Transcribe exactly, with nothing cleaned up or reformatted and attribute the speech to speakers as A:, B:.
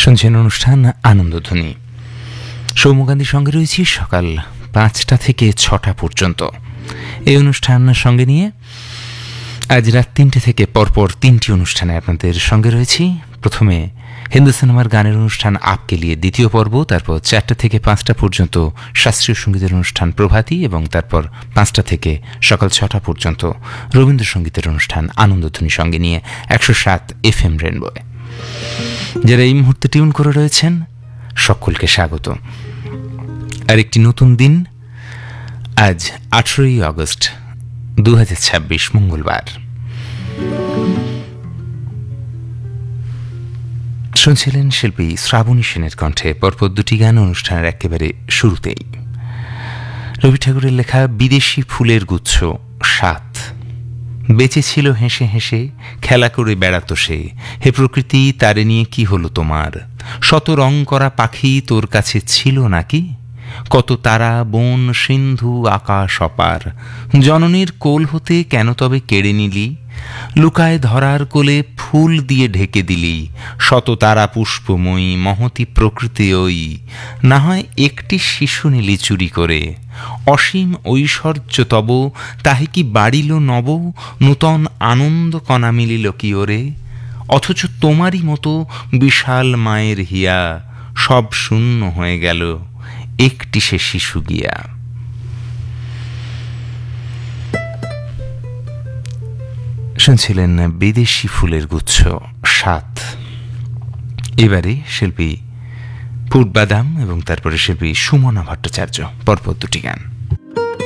A: শুনছেন অনুষ্ঠান আনন্দধ্বনি। সৌম্যকান্তির সঙ্গে রয়েছি সকাল পাঁচটা থেকে ছটা পর্যন্ত। এই অনুষ্ঠান সঙ্গে নিয়ে আজ রাত তিনটে থেকে পরপর তিনটি অনুষ্ঠানে আপনাদের সঙ্গে রয়েছি। প্রথমে হিন্দি সিনেমার গানের অনুষ্ঠান আপকে লিয়ে দ্বিতীয় পর্ব, তারপর চারটা থেকে পাঁচটা পর্যন্ত শাস্ত্রীয় সঙ্গীতের অনুষ্ঠান প্রভাতী, এবং তারপর পাঁচটা থেকে সকাল ছটা পর্যন্ত রবীন্দ্রসঙ্গীতের অনুষ্ঠান আনন্দধ্বনি সঙ্গে নিয়ে একশো সাত এফ এম রেনবোয়। যারা এই মুহূর্তে টিউন করে রয়েছেন সকলকে স্বাগত। আর একটি নতুন দিন, আজ আঠেরোই আগস্ট দু হাজার ছাব্বিশ মঙ্গলবার। শুনছিলেন শিল্পী শ্রাবণী সেনের কণ্ঠে পরপর দুটি গান অনুষ্ঠানের একেবারে শুরুতেই। রবি ঠাকুরের লেখা বিদেশি ফুলের গুচ্ছ সাত। বেঁচে ছিল হেসে হেসে, খেলা করে বেড়াতো সে, হে প্রকৃতি তারে নিয়ে কি হলো তোমার? শত রং করা পাখি তোর কাছে ছিল নাকি? কত তারা বন সিন্ধু আকাশ অপার, জননীর কোল হতে কেন তবে কেড়ে নিলি? লুকায় ধরার কোলে ফুল দিয়ে ঢেকে দিলি, শত তারা পুষ্পময়ী মহতি প্রকৃতি ওই, না হয় একটি শিশু নিলি চুরি করে। অসীম ঐশ্বর্য তব তাহে কি বাড়িল নব, নূতন আনন্দ কণা মিলিল কি ওরে? অথচ তোমারই মতো বিশাল মায়ের হিয়া, সব শূন্য হয়ে গেল একটি সে শিশু গিয়া। শুনছিলেন বিদেশি ফুলের গুচ্ছ সাত। এবারে শিল্পী পূর্বাদাম এবং তারপরে শিল্পী সুমনা ভট্টাচার্য, পরপর দুটি গান।